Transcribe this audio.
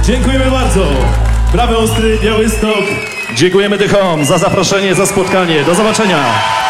Dziękujemy bardzo. Brawo Ostry, Białystok. Dziękujemy The Home za zaproszenie, za spotkanie. Do zobaczenia.